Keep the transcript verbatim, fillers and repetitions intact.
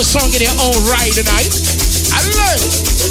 song in their own right tonight. I love it.